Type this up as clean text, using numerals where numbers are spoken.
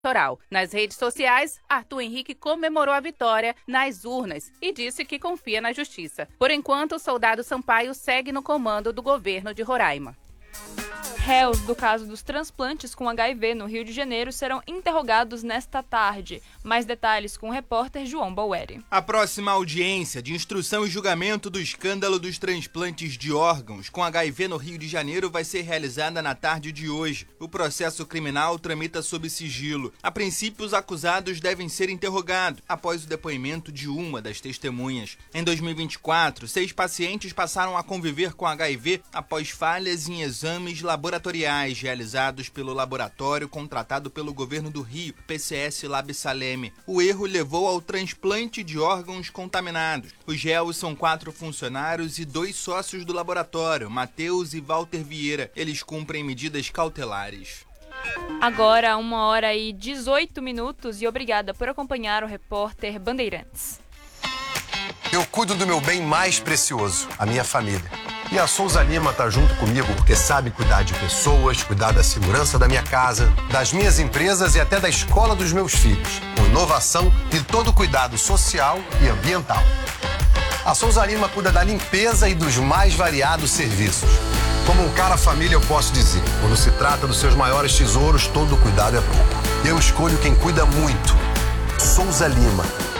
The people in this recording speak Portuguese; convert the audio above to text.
eleitoral. Nas redes sociais, Arthur Henrique comemorou a vitória nas urnas e disse que confia na justiça. Por enquanto, o soldado Sampaio segue no comando do governo de Roraima. Réus do caso dos transplantes com HIV no Rio de Janeiro serão interrogados nesta tarde. Mais detalhes com o repórter João Baueri. A próxima audiência de instrução e julgamento do escândalo dos transplantes de órgãos com HIV no Rio de Janeiro vai ser realizada na tarde de hoje. O processo criminal tramita sob sigilo. A princípio, os acusados devem ser interrogados após o depoimento de uma das testemunhas. Em 2024, 6 pacientes passaram a conviver com HIV após falhas em exames laboratoriais realizados pelo laboratório contratado pelo governo do Rio, PCS Lab Saleme. O erro levou ao transplante de órgãos contaminados. Os réus são 4 funcionários e 2 sócios do laboratório, Matheus e Walter Vieira. Eles cumprem medidas cautelares. Agora, 1h18 e obrigada por acompanhar o repórter Bandeirantes. Eu cuido do meu bem mais precioso, a minha família. E a Souza Lima tá junto comigo porque sabe cuidar de pessoas, cuidar da segurança da minha casa, das minhas empresas e até da escola dos meus filhos, com inovação e todo cuidado social e ambiental. A Souza Lima cuida da limpeza e dos mais variados serviços. Como um cara família, eu posso dizer, quando se trata dos seus maiores tesouros, todo cuidado é pouco. Eu escolho quem cuida muito. Souza Lima.